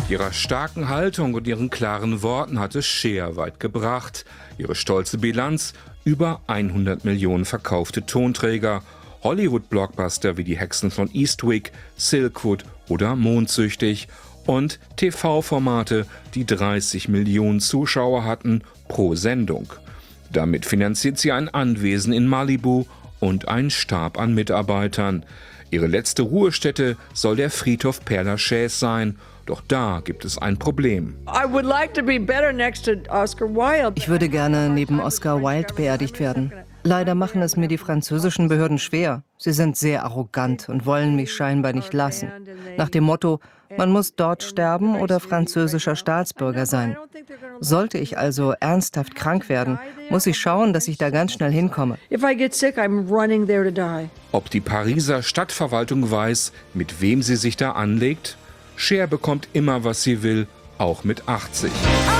Ihrer starken Haltung und ihren klaren Worten hat es Cher weit gebracht. Ihre stolze Bilanz: über 100 Millionen verkaufte Tonträger. Hollywood-Blockbuster wie die Hexen von Eastwick, Silkwood oder Mondsüchtig. Und TV-Formate, die 30 Millionen Zuschauer hatten pro Sendung. Damit finanziert sie ein Anwesen in Malibu und einen Stab an Mitarbeitern. Ihre letzte Ruhestätte soll der Friedhof Père Lachaise sein. Doch da gibt es ein Problem. Ich würde gerne neben Oscar Wilde beerdigt werden. Leider machen es mir die französischen Behörden schwer. Sie sind sehr arrogant und wollen mich scheinbar nicht lassen. Nach dem Motto, man muss dort sterben oder französischer Staatsbürger sein. Sollte ich also ernsthaft krank werden, muss ich schauen, dass ich da ganz schnell hinkomme. Ob die Pariser Stadtverwaltung weiß, mit wem sie sich da anlegt? Cher bekommt immer, was sie will, auch mit 80.